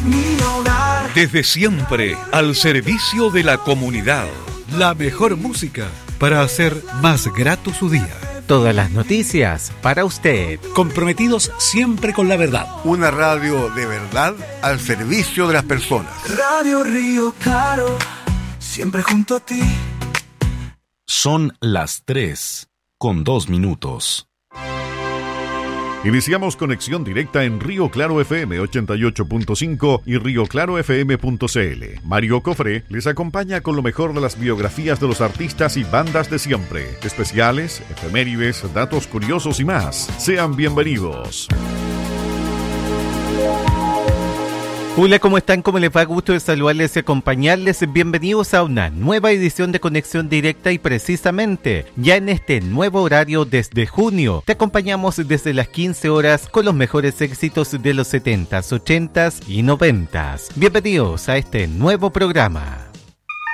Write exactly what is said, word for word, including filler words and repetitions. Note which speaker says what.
Speaker 1: mi hogar.
Speaker 2: Desde siempre, al servicio de la comunidad.
Speaker 3: La mejor música para hacer más grato su día.
Speaker 4: Todas las noticias para usted.
Speaker 3: Comprometidos siempre con la verdad.
Speaker 5: Una radio de verdad al servicio de las personas.
Speaker 1: Radio Río Claro, siempre junto a ti.
Speaker 6: Son las tres, con dos minutos.
Speaker 7: Iniciamos conexión directa en Río Claro F M ochenta y ocho punto cinco y río claro f m punto c l. Mario Cofré les acompaña con lo mejor de las biografías de los artistas y bandas de siempre. Especiales, efemérides, datos curiosos y más. Sean bienvenidos.
Speaker 4: Hola, ¿cómo están? ¿Cómo les va? Gusto de saludarles y acompañarles. Bienvenidos a una nueva edición de Conexión Directa y precisamente ya en este nuevo horario desde junio te acompañamos desde las quince horas con los mejores éxitos de los setentas, ochentas y noventas. Bienvenidos a este nuevo programa.